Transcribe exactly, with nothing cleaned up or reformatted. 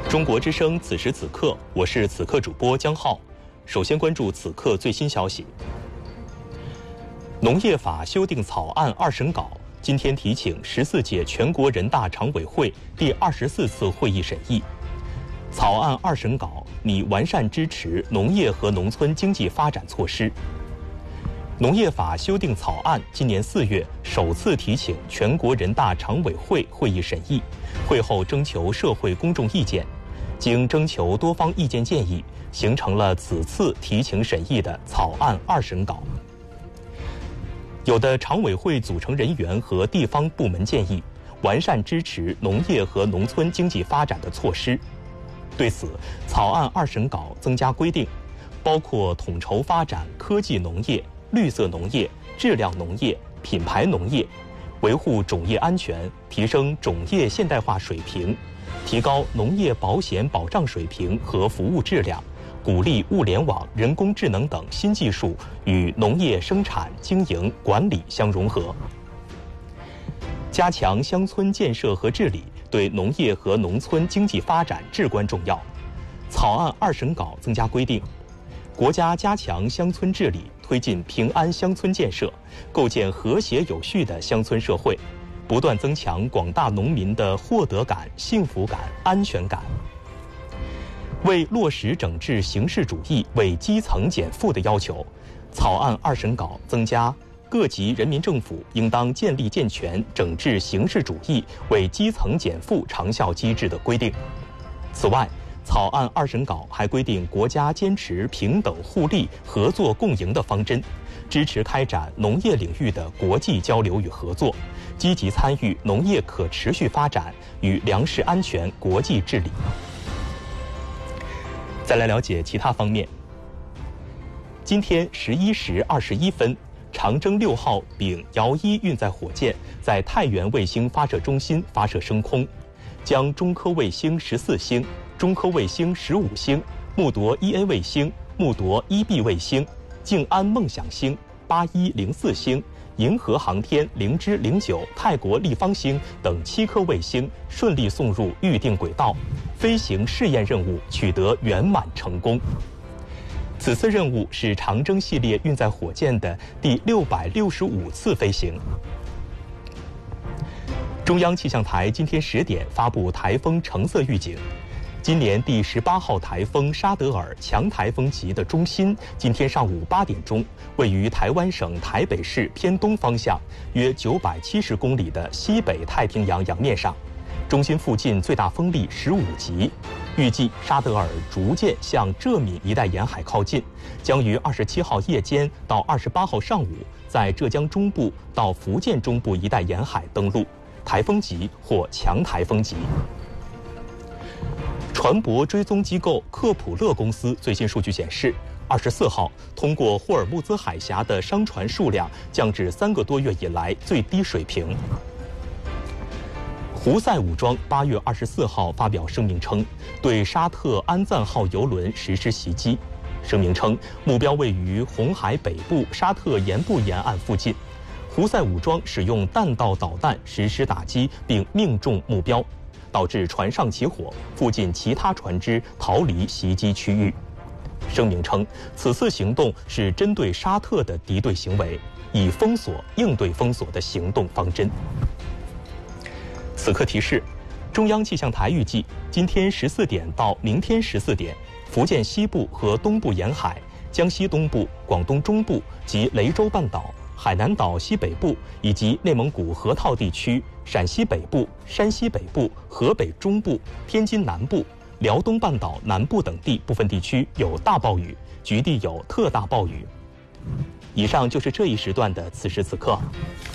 中国之声此时此刻，我是此刻主播江浩。首先关注此刻最新消息。农业法修订草案二审稿今天提请十四届全国人大常委会第二十四次会议审议。草案二审稿拟完善支持农业和农村经济发展措施。农业法修订草案今年四月首次提请全国人大常委会会议审议，会后征求社会公众意见，经征求多方意见建议，形成了此次提请审议的草案二审稿。有的常委会组成人员和地方部门建议完善支持农业和农村经济发展的措施。对此，草案二审稿增加规定，包括统筹发展科技农业、绿色农业、质量农业、品牌农业，维护种业安全，提升种业现代化水平，提高农业保险保障水平和服务质量，鼓励物联网、人工智能等新技术与农业生产、经营、管理相融合。加强乡村建设和治理对农业和农村经济发展至关重要。草案二审稿增加规定，国家加强乡村治理，推进平安乡村建设，构建和谐有序的乡村社会，不断增强广大农民的获得感、幸福感、安全感。为落实整治形式主义为基层减负的要求，草案二审稿增加各级人民政府应当建立健全整治形式主义为基层减负长效机制的规定。此外，草案二审稿还规定国家坚持平等互利、合作共赢的方针，支持开展农业领域的国际交流与合作，积极参与农业可持续发展与粮食安全国际治理。再来了解其他方面。今天十一时二十一分，长征六号丙遥一运载火箭在太原卫星发射中心发射升空，将中科卫星十四星、中科卫星十五星、木铎一 A 卫星、木铎一 B 卫星、静安梦想星、八一零四星、银河航天零之零九泰国立方星等七颗卫星顺利送入预定轨道，飞行试验任务取得圆满成功。此次任务是长征系列运载火箭的第六百六十五次飞行。中央气象台今天十点发布台风橙色预警。今年第十八号台风沙德尔强台风级的中心，今天上午八点钟，位于台湾省台北市偏东方向约九百七十公里的西北太平洋洋面上，中心附近最大风力十五级。预计沙德尔逐渐向浙闽一带沿海靠近，将于二十七号夜间到二十八号上午在浙江中部到福建中部一带沿海登陆，台风级或强台风级。船舶追踪机构克普勒公司最新数据显示，二十四号通过霍尔木兹海峡的商船数量降至三个多月以来最低水平。胡塞武装八月二十四号发表声明称，对沙特安赞号油轮实施袭击。声明称，目标位于红海北部沙特盐部沿岸附近。胡塞武装使用弹道导弹实施打击并命中目标，导致船上起火，附近其他船只逃离袭击区域。声明称，此次行动是针对沙特的敌对行为，以封锁应对封锁的行动方针。此刻提示，中央气象台预计今天十四点到明天十四点，福建西部和东部沿海、江西东部、广东中部及雷州半岛、海南岛西北部以及内蒙古河套地区、陕西北部、山西北部、河北中部、天津南部、辽东半岛南部等地部分地区有大暴雨，局地有特大暴雨。以上就是这一时段的此时此刻。